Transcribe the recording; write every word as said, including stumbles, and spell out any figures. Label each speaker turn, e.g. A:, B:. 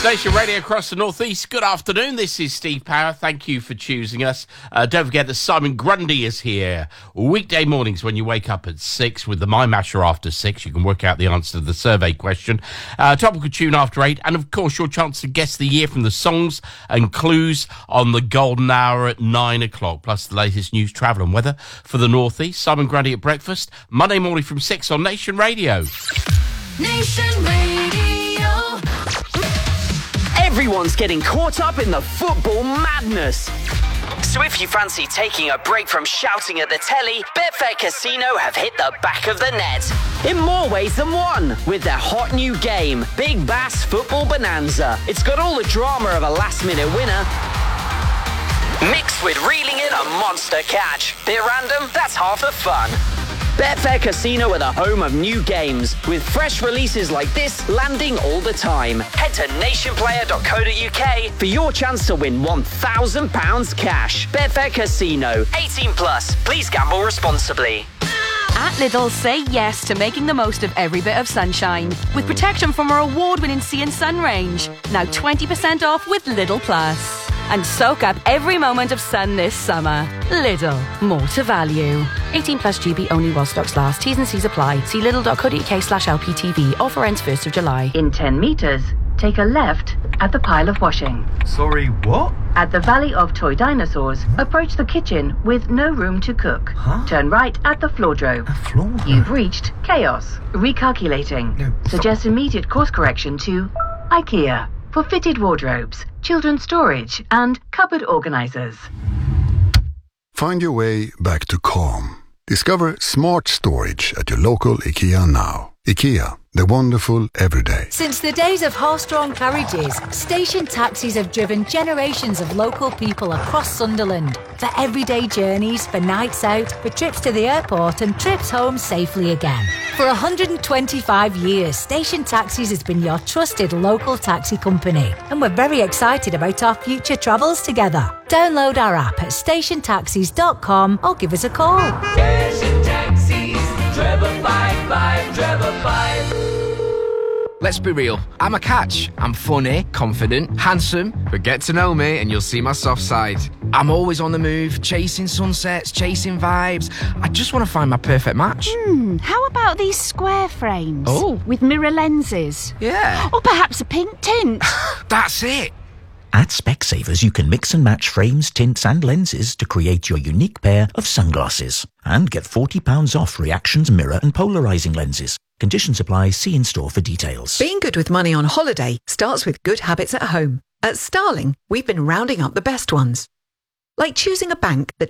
A: Nation Radio across the northeast. Good afternoon. This is Steve Power. Thank you for choosing us. Uh, don't forget that Simon Grundy is here weekday mornings when you wake up at six with the My Masher after six. You can work out the answer to the survey question. Uh, topical tune after eight, and of course your chance to guess the year from the songs and clues on the golden hour at nine o'clock. Plus the latest news, travel, and weather for the northeast. Simon Grundy at breakfast Monday morning from six on Nation Radio.
B: Nation Radio.
C: Everyone's getting caught up in the football madness. So if you fancy taking a break from shouting at the telly, Betfair Casino have hit the back of the net. In more ways than one, with their hot new game, Big Bass Football Bonanza. It's got all the drama of a last-minute winner, mixed with reeling in a monster catch. Bit random? That's half the fun. Betfair Casino are the home of new games, with fresh releases like this landing all the time. Head to nation player dot co dot uk for your chance to win one thousand pounds cash. Betfair Casino, eighteen plus. Please gamble responsibly.
D: At Lidl, say yes to making the most of every bit of sunshine with protection from our award-winning Sea and Sun range. Now twenty percent off with Lidl Plus. And soak up every moment of sun this summer. Lidl, more to value. eighteen plus G B only while stocks last. T's and C's apply. See lidl dot co dot uk slash L P T V. Offer ends first of July.
E: In ten metres, take a left at the pile of washing.
F: Sorry, what?
E: At the Valley of Toy Dinosaurs, approach the kitchen with no room to cook.
F: Huh?
E: Turn right at the floordrome.
F: A floor?
E: You've reached chaos. Recalculating.
F: No, stop.
E: Suggest immediate course correction to IKEA for fitted wardrobes, children's storage, and cupboard organisers.
G: Find your way back to calm. Discover smart storage at your local IKEA now. IKEA, the wonderful everyday.
H: Since the days of horse-drawn carriages, station taxis have driven generations of local people across Sunderland for everyday journeys, for nights out, for trips to the airport and trips home safely again. For one hundred twenty-five years, Station Taxis has been your trusted local taxi company, and we're very excited about our future travels together. Download our app at station taxis dot com or give us a call.
B: Station taxis, treble five five, treble five.
I: Let's be real, I'm a catch. I'm funny, confident, handsome, but get to know me and you'll see my soft side. I'm always on the move, chasing sunsets, chasing vibes. I just want to find my perfect match.
J: Hmm, how about these square frames?
I: Oh.
J: With mirror lenses?
I: Yeah.
J: Or perhaps a pink tint?
I: That's it.
K: At Specsavers, you can mix and match frames, tints and lenses to create your unique pair of sunglasses. And get forty pounds off Reactions mirror and polarising lenses. Conditions apply. See in-store for details.
L: Being good with money on holiday starts with good habits at home. At Starling, we've been rounding up the best ones. Like choosing a bank that